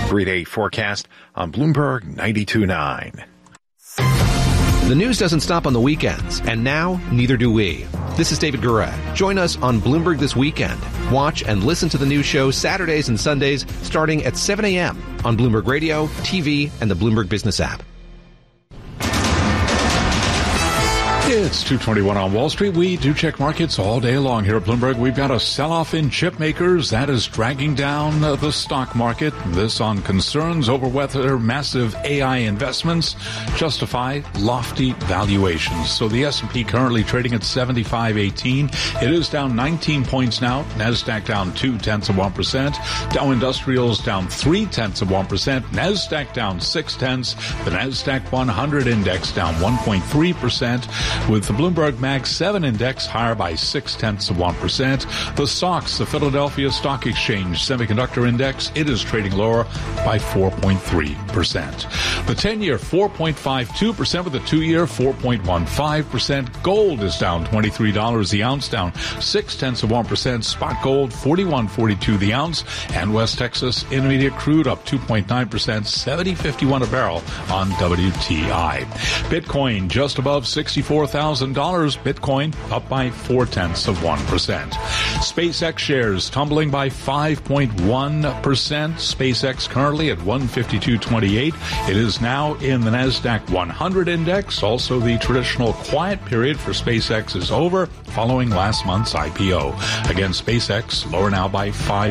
3-day forecast on Bloomberg 92.9. The news doesn't stop on the weekends, and now neither do we. This is David Gurra. Join us on Bloomberg This Weekend. Watch and listen to the news show Saturdays and Sundays starting at 7 a.m. on Bloomberg Radio, TV, and the Bloomberg Business app. It's 2:21 on Wall Street. We do check markets all day long here at Bloomberg. We've got a sell-off in chip makers that is dragging down the stock market. This on concerns over whether massive AI investments justify lofty valuations. So the S&P currently trading at 75.18. It is down 19 points now. NASDAQ down 0.2%. Dow Industrials down 0.3%. NASDAQ down 0.6. The NASDAQ 100 index down 1.3%. With the Bloomberg Mag 7 index higher by 0.6%. The SOX, the Philadelphia Stock Exchange Semiconductor Index, it is trading lower by 4.3%. The 10-year 4.52% with the 2-year 4.15%. Gold is down $23 the ounce, down 0.6%. Spot gold $41.42 the ounce, and West Texas Intermediate crude up 2.9%, $70.51 a barrel on WTI. Bitcoin just above $64,000. Bitcoin up by 0.4%. SpaceX shares tumbling by 5.1%. SpaceX currently at 152.28. It is now in the NASDAQ 100 index. Also, the traditional quiet period for SpaceX is over following last month's IPO. Again, SpaceX lower now by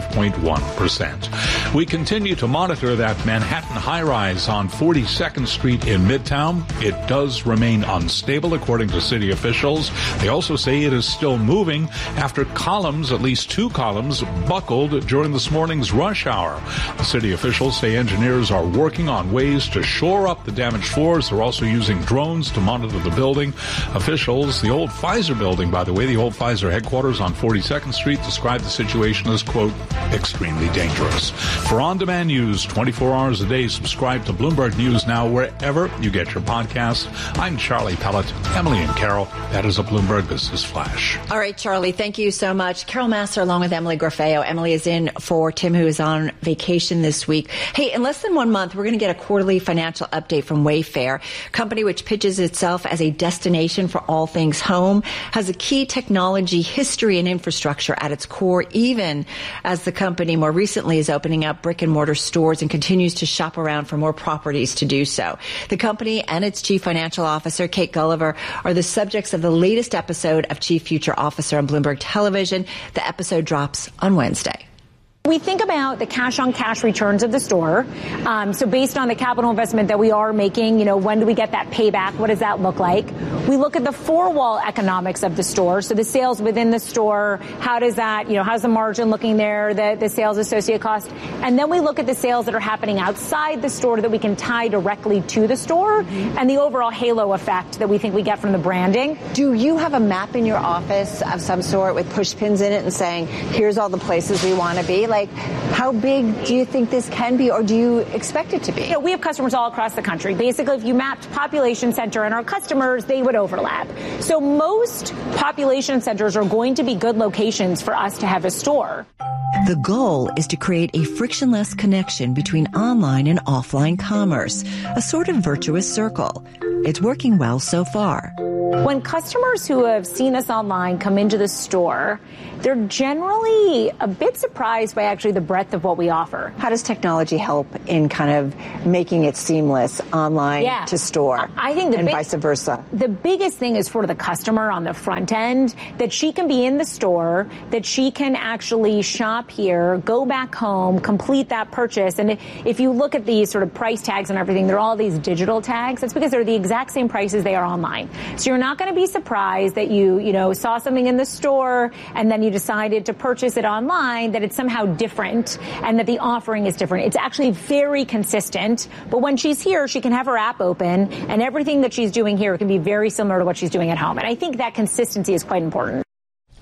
5.1%. We continue to monitor that Manhattan high-rise on 42nd Street in Midtown. It does remain unstable, according to city officials. They also say it is still moving after columns, at least 2 columns, buckled during this morning's rush hour. The city officials say engineers are working on ways to shore up the damaged floors. They're also using drones to monitor the building. Officials, the old Pfizer building, by the way, the old Pfizer headquarters on 42nd Street, described the situation as, quote, extremely dangerous. For on-demand news 24 hours a day, subscribe to Bloomberg News Now wherever you get your podcasts. I'm Charlie Pellet. Emily and Carol, that is a Bloomberg Business Flash. All right, Charlie, thank you so much. Carol Massar along with Emily Grafeo. Emily is in for Tim, who is on vacation this week. Hey, in less than 1 month, we're going to get a quarterly financial update from Wayfair, a company which pitches itself as a destination for all things home, has a key technology history and infrastructure at its core, even as the company more recently is opening up brick and mortar stores and continues to shop around for more properties to do so. The company and its chief financial officer, Kate Gulliver, are the subjects of the latest episode of Chief Future Officer on Bloomberg Television. The episode drops on Wednesday. We think about the cash-on-cash returns of the store. So based on the capital investment that we are making, when do we get that payback? What does that look like? We look at the four-wall economics of the store. So the sales within the store, how does that, how's the margin looking there, the sales associate cost? And then we look at the sales that are happening outside the store that we can tie directly to the store and the overall halo effect that we think we get from the branding. Do you have a map in your office of some sort with push pins in it and saying, here's all the places we want to be? Like, how big do you think this can be, or do you expect it to be? We have customers all across the country. Basically, if you mapped population center and our customers, they would overlap. So most population centers are going to be good locations for us to have a store. The goal is to create a frictionless connection between online and offline commerce, a sort of virtuous circle. It's working well so far. When customers who have seen us online come into the store, they're generally a bit surprised by actually the breadth of what we offer. How does technology help in kind of making it seamless online to store? I think and vice versa. The biggest thing is for the customer on the front end, that she can be in the store, that she can actually shop here, go back home, complete that purchase. And if you look at these sort of price tags and everything, they're all these digital tags. That's because they're the exact same prices they are online. So you're not going to be surprised that you saw something in the store and then you decided to purchase it online, that it's somehow different and that the offering is different. It's actually very consistent. But when she's here, she can have her app open and everything that she's doing here can be very similar to what she's doing at home. And I think that consistency is quite important.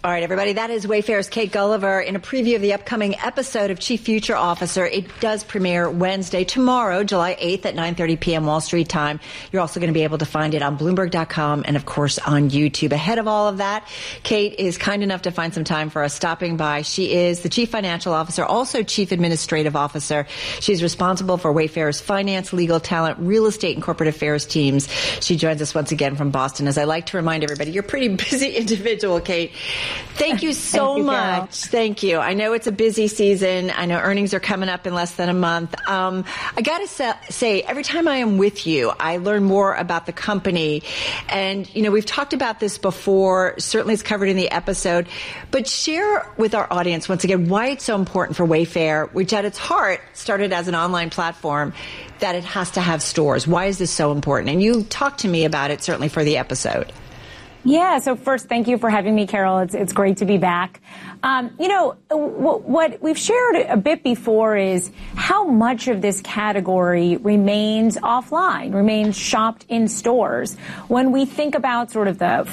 All right, everybody, that is Wayfair's Kate Gulliver in a preview of the upcoming episode of Chief Future Officer. It does premiere Wednesday, tomorrow, July 8th at 9:30 p.m. Wall Street time. You're also going to be able to find it on Bloomberg.com and, of course, on YouTube. Ahead of all of that, Kate is kind enough to find some time for us stopping by. She is the Chief Financial Officer, also Chief Administrative Officer. She's responsible for Wayfair's finance, legal, talent, real estate, and corporate affairs teams. She joins us once again from Boston. As I like to remind everybody, you're a pretty busy individual, Kate. Thank you so much. Thank you. I know it's a busy season. I know earnings are coming up in less than a month. I got to say, every time I am with you, I learn more about the company. And, you know, we've talked about this before. Certainly it's covered in the episode. But share with our audience, once again, why it's so important for Wayfair, which at its heart started as an online platform, that it has to have stores. Why is this so important? And you talked to me about it, certainly, for the episode. Yeah. So first, thank you for having me, Carol. It's great to be back. You know, what we've shared a bit before is how much of this category remains offline, remains shopped in stores. When we think about sort of the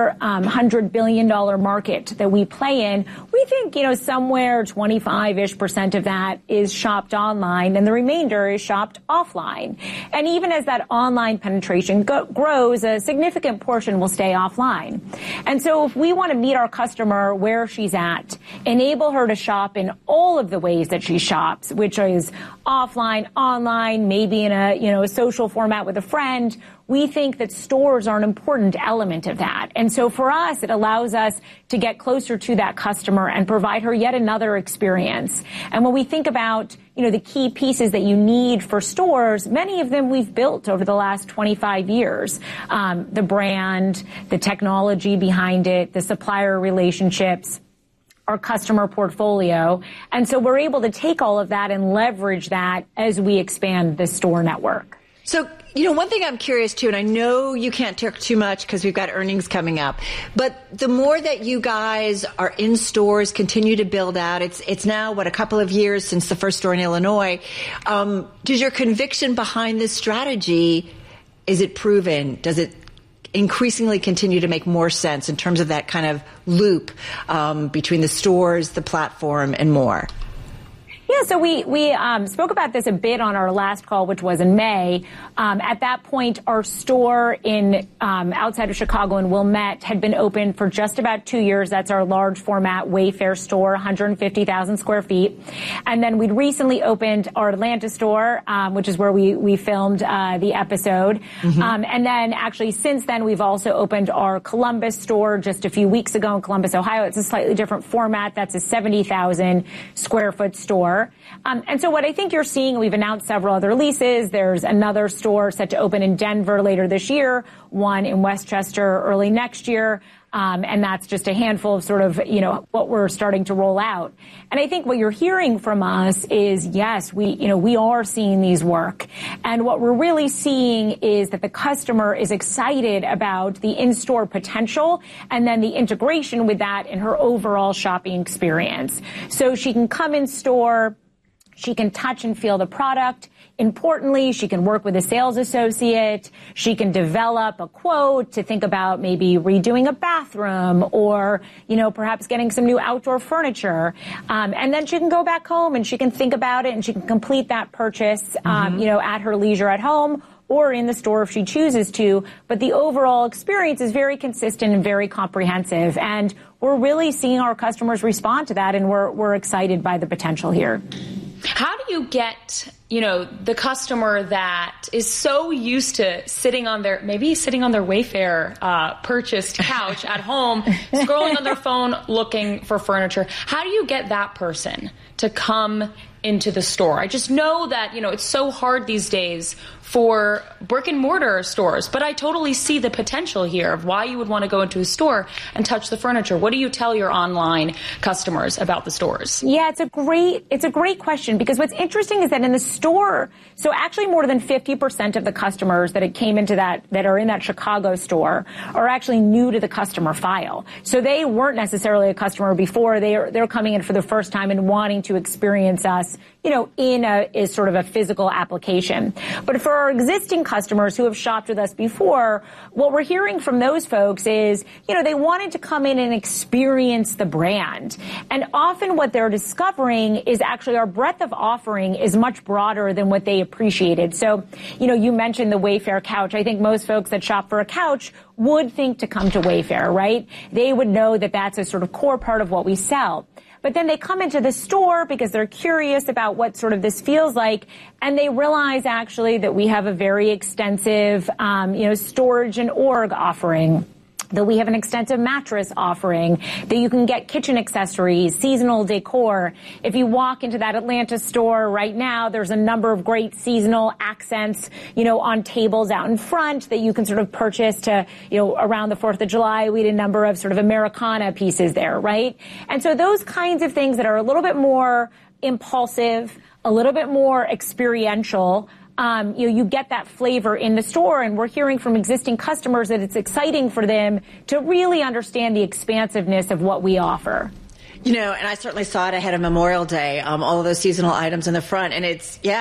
$400 billion market that we play in, we think, you know, somewhere 25-ish% of that is shopped online and the remainder is shopped offline. And even as that online penetration grows, a significant portion will stay offline. And so if we want to meet our customer where she's at, enable her to shop in all of the ways that she shops, which is offline, online, maybe in a social format with a friend, we think that stores are an important element of that. And so for us, it allows us to get closer to that customer and provide her yet another experience. And when we think about, you know, the key pieces that you need for stores, many of them we've built over the last 25 years. The brand, the technology behind it, the supplier relationships, our customer portfolio. And so we're able to take all of that and leverage that as we expand the store network. So, you know, one thing I'm curious too, and I know you can't talk too much because we've got earnings coming up, but the more that you guys are in stores, continue to build out, it's now, a couple of years since the first store in Illinois. Does your conviction behind this strategy, is it proven? Does it increasingly continue to make more sense in terms of that kind of loop between the stores, the platform, and more? Yeah, so we spoke about this a bit on our last call, which was in May. At that point, our store in outside of Chicago in Wilmette had been open for just about 2 years. That's our large format Wayfair store, 150,000 square feet. And then we'd recently opened our Atlanta store, which is where we filmed the episode. Mm-hmm. And then actually since then, we've also opened our Columbus store just a few weeks ago in Columbus, Ohio. It's a slightly different format. That's a 70,000 square foot store. And so what I think you're seeing, we've announced several other leases. There's another store set to open in Denver later this year, one in Westchester early next year. And that's just a handful of sort of, you know, what we're starting to roll out. And I think what you're hearing from us is, yes, we are seeing these work. And what we're really seeing is that the customer is excited about the in-store potential and then the integration with that in her overall shopping experience. So she can come in store, she can touch and feel the product. Importantly, she can work with a sales associate. She can develop a quote to think about maybe redoing a bathroom or, you know, perhaps getting some new outdoor furniture. And then she can go back home and she can think about it and she can complete that purchase, you know, at her leisure at home or in the store if she chooses to. But the overall experience is very consistent and very comprehensive. And we're really seeing our customers respond to that, and we're excited by the potential here. How do you get, you know, the customer that is so used to sitting on their Wayfair purchased couch at home, scrolling on their phone, looking for furniture? How do you get that person to come into the store? I just know that, you know, it's so hard these days for brick and mortar stores, but I totally see the potential here of why you would want to go into a store and touch the furniture. What do you tell your online customers about the stores? Yeah, it's a great question, because what's interesting is that in the store, so actually more than 50% of the customers that came into that are in that Chicago store are actually new to the customer file. So they weren't necessarily a customer before. They're coming in for the first time and wanting to experience us us, is sort of a physical application. But for our existing customers who have shopped with us before, what we're hearing from those folks is, they wanted to come in and experience the brand. And often what they're discovering is actually our breadth of offering is much broader than what they appreciated. So, you mentioned the Wayfair couch. I think most folks that shop for a couch would think to come to Wayfair, right? They would know that that's a sort of core part of what we sell. But then they come into the store because they're curious about what sort of this feels like, and they realize actually that we have a very extensive, storage and org offering, that we have an extensive mattress offering, that you can get kitchen accessories, seasonal decor. If you walk into that Atlanta store right now, there's a number of great seasonal accents, on tables out in front that you can sort of purchase to, around the 4th of July. We had a number of sort of Americana pieces there, right? And so those kinds of things that are a little bit more impulsive, a little bit more experiential, you get that flavor in the store, and we're hearing from existing customers that it's exciting for them to really understand the expansiveness of what we offer. And I certainly saw it ahead of Memorial Day, all of those seasonal items in the front. And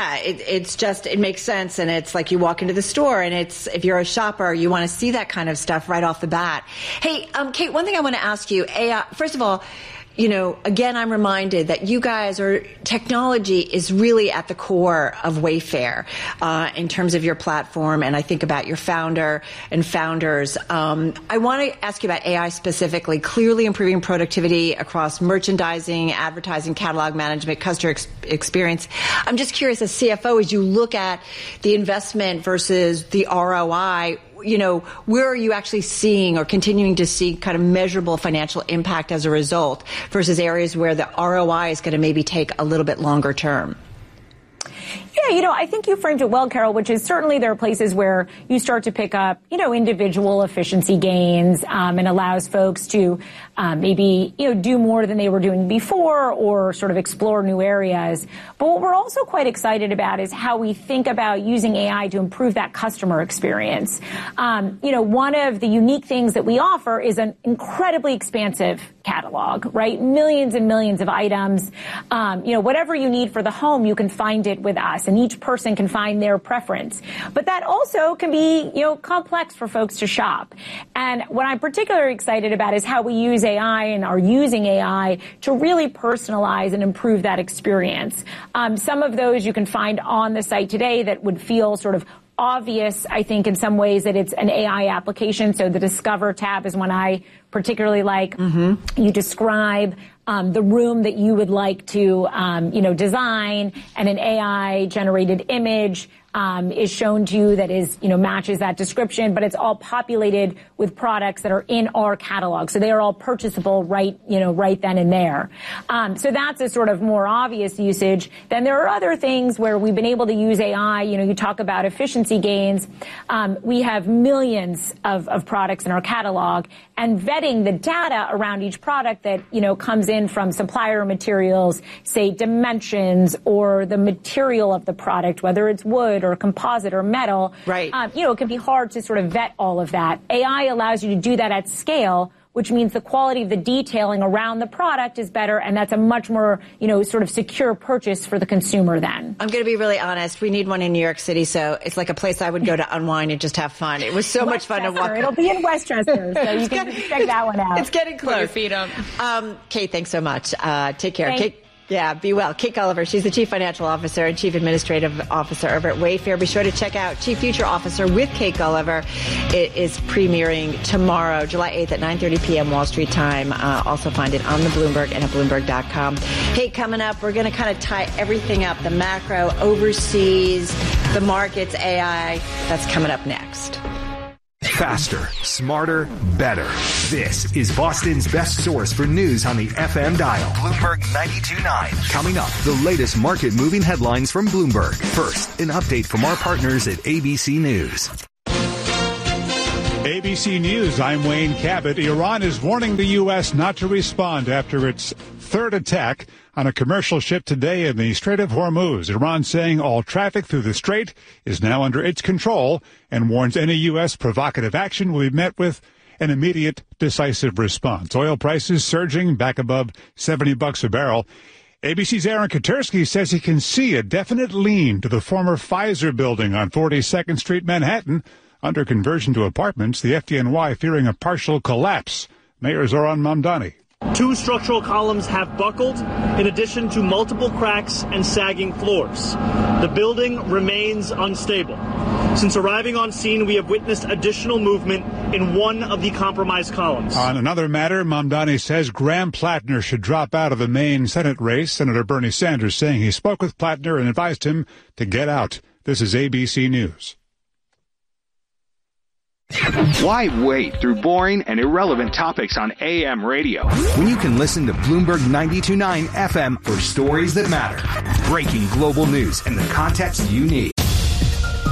it makes sense. And it's like you walk into the store and if you're a shopper, you want to see that kind of stuff right off the bat. Hey, Kate, one thing I want to ask you, first of all, again, I'm reminded that you guys technology is really at the core of Wayfair, in terms of your platform. And I think about your founder and founders. I want to ask you about AI specifically, clearly improving productivity across merchandising, advertising, catalog management, customer experience. I'm just curious, as CFO, as you look at the investment versus the ROI, where are you actually seeing or continuing to see kind of measurable financial impact as a result versus areas where the ROI is going to maybe take a little bit longer term? Yeah, I think you framed it well, Carol, which is certainly there are places where you start to pick up, individual efficiency gains, and allows folks to maybe, do more than they were doing before or sort of explore new areas. But what we're also quite excited about is how we think about using AI to improve that customer experience. One of the unique things that we offer is an incredibly expansive catalog, right? Millions and millions of items. Whatever you need for the home, you can find it with us, and each person can find their preference. But that also can be, complex for folks to shop. And what I'm particularly excited about is how we use AI and are using AI to really personalize and improve that experience. Some of those you can find on the site today that would feel sort of obvious, I think, in some ways that it's an AI application. So the Discover tab is one I particularly like. Mm-hmm. You describe the room that you would like to, design, and an AI-generated image is shown to you that is, matches that description, but it's all populated with products that are in our catalog. So they are all purchasable right then and there. So that's a sort of more obvious usage. Then there are other things where we've been able to use AI. You talk about efficiency gains. We have millions of products in our catalog, and vetting the data around each product that, comes in from supplier materials, say dimensions or the material of the product, whether it's wood or composite or metal. Right. It can be hard to sort of vet all of that. AI allows you to do that at scale, which means the quality of the detailing around the product is better, and that's a much more, sort of secure purchase for the consumer then. I'm going to be really honest. We need one in New York City, so it's like a place I would go to unwind and just have fun. It was so much fun to walk. It'll be in Westchester, so you can check that one out. It's getting close. Put your feet up. Kate, thanks so much. Take care. Kate, yeah, be well. Kate Gulliver, she's the Chief Financial Officer and Chief Administrative Officer over at Wayfair. Be sure to check out Chief Future Officer with Kate Gulliver. It is premiering tomorrow, July 8th at 9:30 p.m. Wall Street time. Also find it on the Bloomberg and at Bloomberg.com. Hey, coming up, we're going to kind of tie everything up, the macro, overseas, the markets, AI. That's coming up next. Faster, smarter, better. This is Boston's best source for news on the FM dial. Bloomberg 92.9. Coming up, the latest market-moving headlines from Bloomberg. First, an update from our partners at ABC News. ABC News, I'm Wayne Cabot. Iran is warning the U.S. not to respond after its third attack on a commercial ship today in the Strait of Hormuz. Iran saying all traffic through the strait is now under its control and warns any U.S. provocative action will be met with an immediate, decisive response. Oil prices surging back above $70 a barrel. ABC's Aaron Katersky says he can see a definite lean to the former Pfizer building on 42nd Street, Manhattan. Under conversion to apartments, the FDNY fearing a partial collapse. Mayor Zoran Mamdani. 2 structural columns have buckled, in addition to multiple cracks and sagging floors. The building remains unstable. Since arriving on scene, we have witnessed additional movement in one of the compromised columns. On another matter, Mamdani says Graham Plattner should drop out of the Maine Senate race. Senator Bernie Sanders saying he spoke with Plattner and advised him to get out. This is ABC News. Why wade through boring and irrelevant topics on AM radio when you can listen to Bloomberg 92.9 FM for stories that matter, breaking global news, and the context you need?